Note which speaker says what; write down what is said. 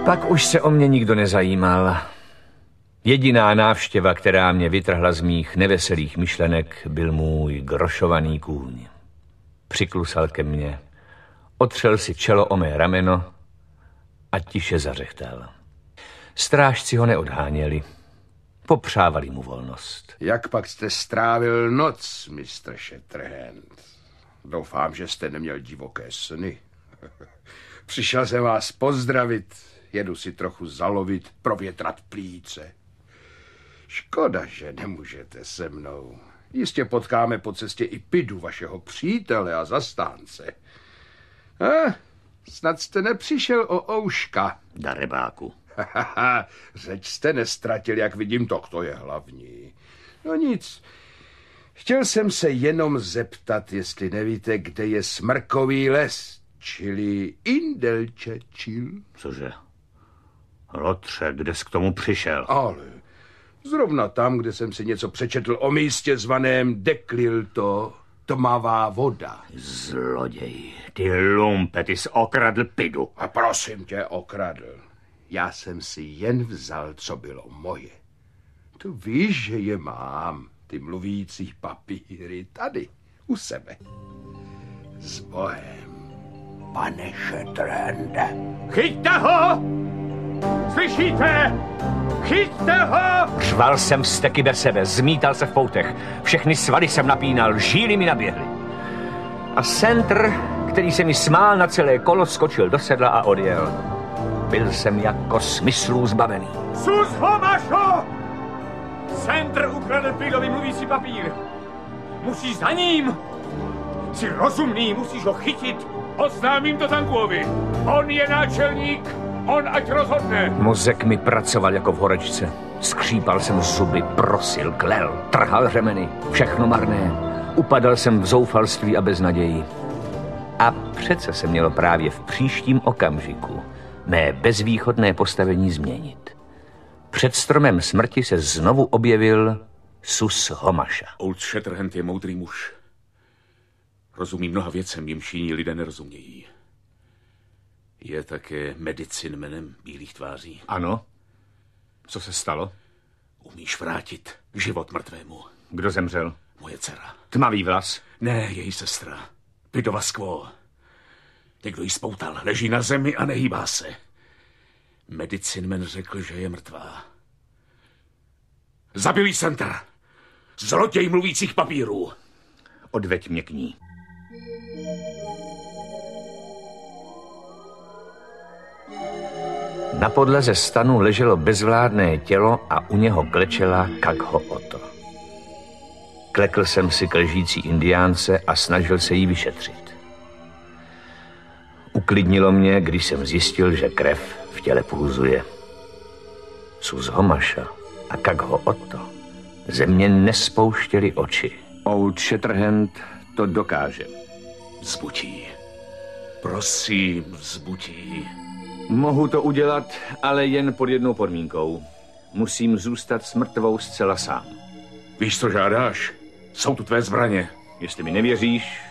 Speaker 1: Pak už se o mě nikdo nezajímal. Jediná návštěva, která mě vytrhla z mých neveselých myšlenek, byl můj grošovaný kůň. Přiklusal ke mně, otřel si čelo o mé rameno a tiše zařechtal. Strážci ho neodháněli. Popřávali mu volnost.
Speaker 2: Jak pak jste strávil noc, mistr Shatterhand? Doufám, že jste neměl divoké sny. Přišel jsem vás pozdravit, jedu si trochu zalovit, provětrat plíce. Škoda, že nemůžete se mnou. Jistě potkáme po cestě i Pidu, vašeho přítele a zastánce. Snad jste nepřišel o ouška.
Speaker 1: Darebáku.
Speaker 2: Řeč jste nestratil, jak vidím, to je hlavní. No nic, chtěl jsem se jenom zeptat, jestli nevíte, kde je Smrkový les, čili Indelčečil.
Speaker 1: Cože? Lotře, kde jsi k tomu přišel?
Speaker 2: Ale zrovna tam, kde jsem si něco přečetl o místě zvaném Deklilto, tmavá voda.
Speaker 1: Zloděj, ty lumpe, ty jsi okradl Pidu.
Speaker 2: A prosím tě, okradl. Já jsem si jen vzal, co bylo moje. Tu víš, že je mám, ty mluvící papíry, tady, u sebe. S Bohem, pane Shatterhande.
Speaker 1: Chyťte ho! Slyšíte? Chyťte ho! Řval jsem steky bez sebe, zmítal se v poutech. Všechny svaly jsem napínal, žíly mi naběhly. A Sentr, který se mi smál na celé kolo, skočil do sedla a odjel. Byl jsem jako smyslů zbavený.
Speaker 3: Sus Homašo! Sentr ukradl Pidovi mluvící papír. Musíš za ním. Jsi rozumný, musíš ho chytit. Oznámím to Tanguovi. On je náčelník, on ať rozhodne.
Speaker 1: Mozek mi pracoval jako v horečce. Skřípal jsem zuby, prosil, klel, trhal řemeny. Všechno marné. Upadal jsem v zoufalství a beznaději. A přece se mělo právě v příštím okamžiku mé bezvýchodné postavení změnit. Před stromem smrti se znovu objevil Sus Homaša.
Speaker 3: Old Shatterhand je moudrý muž. Rozumí mnoha věcem, jimž jiní lidé nerozumějí. Je také medicinmanem bílých tváří.
Speaker 1: Ano. Co se stalo?
Speaker 3: Umíš vrátit život mrtvému.
Speaker 1: Kdo zemřel?
Speaker 3: Moje dcera.
Speaker 1: Tmavý vlas?
Speaker 3: Ne, její sestra. Pidova Skvo. Někdo jí spoutal, leží na zemi a nehýbá se. Medicinman řekl, že je mrtvá. Zabil jí Sentr. Zloděj mluvících papírů.
Speaker 1: Odveď mě k ní. Na podlaze stanu leželo bezvládné tělo a u něho klečela Kagho Oto. Klekl jsem si k ležící indiánce a snažil se jí vyšetřit. Uklidnilo mě, když jsem zjistil, že krev v těle pulzuje. Sus Homaša a Kagho Oto ze mě nespouštěli oči. Old Shatterhand to dokáže.
Speaker 3: Vzbudí. Prosím, vzbudí.
Speaker 1: Mohu to udělat, ale jen pod jednou podmínkou. Musím zůstat s mrtvou zcela sám.
Speaker 3: Víš, co žádáš? Jsou tu tvé zbraně.
Speaker 1: Jestli mi nevěříš,